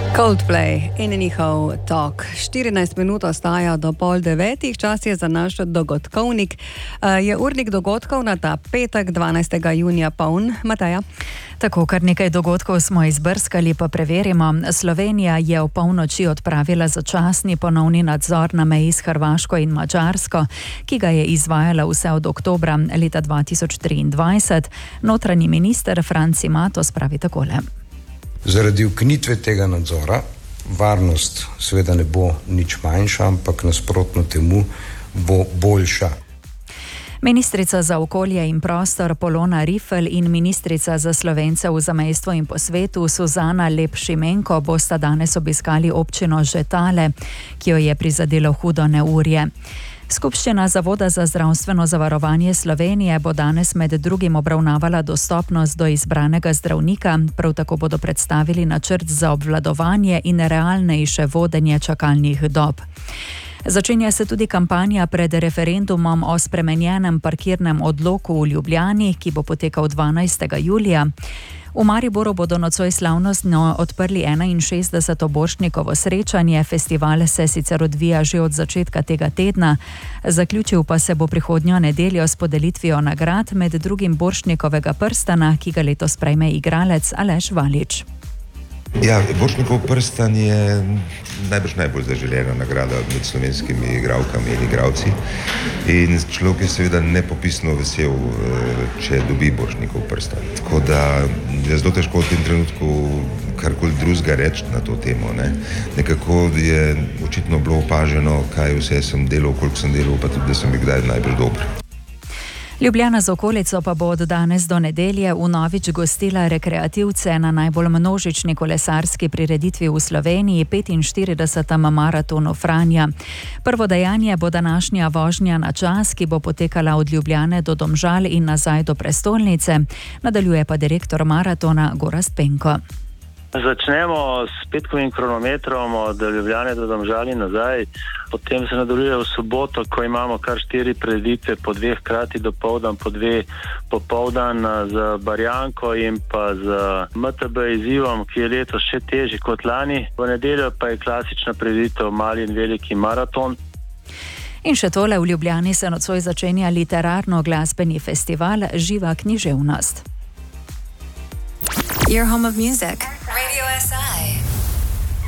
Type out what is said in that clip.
Coldplay in njihov Talk. 14 minut ostaja do 8:30, čas je za naš dogodkovnik. Je urnik dogodkov na ta petek, 12. junija poln. Mateja? Tako, kar nekaj dogodkov smo izbrskali, pa preverimo. Slovenija je v polnoči odpravila začasni ponovni nadzor na meji s Hrvaško in Madžarsko, ki ga je izvajala vse od oktobra leta 2023. Notranji minister Franci Matos pravi takole. Zaradi ukinitve tega nadzora varnost seveda ne bo nič manjša, ampak nasprotno temu bo boljša. Ministrica za okolje in prostor Polona Rifel in ministrica za Slovence v zamejstvu in po svetu Suzana Lep Šimenko bosta danes obiskali občino Žetale, ki jo je prizadelo hudo neurje. Skupščina Zavoda za zdravstveno zavarovanje Slovenije bo danes med drugim obravnavala dostopnost do izbranega zdravnika, prav tako bodo predstavili načrt za obvladovanje in realnejše vodenje čakalnih dob. Začenja se tudi kampanja pred referendumom o spremenjenem parkirnem odloku v Ljubljani, ki bo potekal 12. julija. V Mariboru bodo nocoj slavnostno odprli 61. Borštnikovo srečanje. Festival se sicer odvija že od začetka tega tedna. Zaključil pa se bo prihodnjo nedeljo s podelitvijo nagrad, med drugim Borštnikovega prstana, ki ga letos prejme igralec Aleš Valič. Ja, Borštnikov prstan je najbolj zaželena nagrada med slovenskimi igralkami in igralci. In človek je seveda nepopisno vesel, če dobi Borštnikov prstan. Tako da je zelo težko v tem trenutku karkoli drugega reči na to temo. Nekako je očitno bilo opaženo, kaj vse sem delal, koliko sem delal, pa tudi, da sem bil kdaj najbolj dober. Ljubljana z okolico pa bo od danes do nedelje vnovič gostila rekreativce na najbolj množični kolesarski prireditvi v Sloveniji, 45. maratonu Franja. Prvo dejanje bo današnja vožnja na čas, ki bo potekala od Ljubljane do Domžal in nazaj do prestolnice. Nadaljuje pa direktor maratona Gorazd Penko. Začnemo s petkovim kronometrom od Ljubljane do Domžal in nazaj, potem se nadaljuje v soboto, ko imamo kar 4 prireditve, po 2 hkrati dopoldan, po 2 popoldan z Barjanko in pa z MTB izzivom, ki je letos še težji kot lani. V nedeljo pa je klasična prireditev mali in veliki maraton. In še tole, v Ljubljani se nocoj začenja literarno-glasbeni festival Živa književnost. Your home of music.